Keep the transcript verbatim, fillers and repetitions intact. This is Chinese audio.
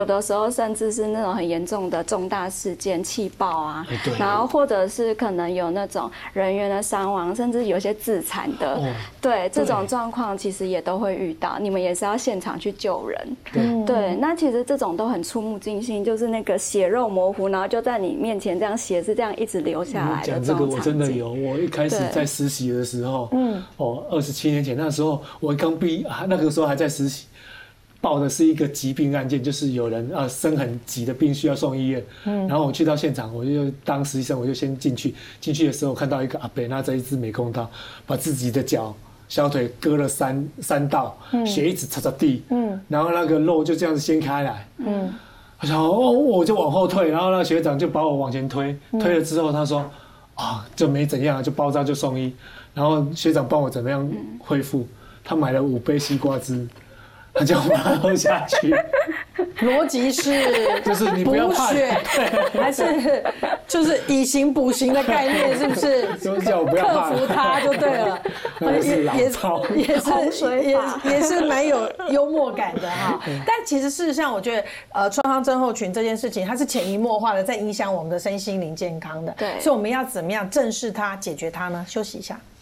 有的时候甚至是那种很严重的重大事件，气爆啊， 对， 然后或者是可能有那种人员的伤亡，甚至有些自残的，哦、对这种状况其实也都会遇到，你们也是要现场去救人。对，对，那其实这种都很触目惊心，就是那个血肉模糊，然后就在你面前这样血是这样一直流下来的这种场景。 讲这个我真的有，我一开始在实习的时候，嗯，哦，二十七年前那时候我刚毕啊，那个时候还在实习。报的是一个疾病案件，就是有人啊生很急的病需要送医院，嗯，然后我去到现场，我就当实习生，我就先进去。进去的时候看到一个阿伯拿着一支美工刀，把自己的脚、小腿割了三三道，嗯、血一直擦擦地，嗯，然后那个肉就这样子掀开来，嗯，我想哦，我就往后退，然后那个学长就把我往前推，推了之后他说啊就没怎样，就包扎就送医，然后学长帮我怎么样恢复，他买了五杯西瓜汁。他就把它喝下去， 逻辑是就是你不要怕， 对，还是就是以形补形的概念，是不是？ 就是叫我不要怕， 克服它就对了。 也是老套， 也是也也是蛮有幽默感的哈。但其实事实上，我觉得呃，创伤症候群这件事情，它是潜移默化的在影响我们的身心灵健康的。 对， 所以我们要怎么样正视它、解决它呢？休息一下。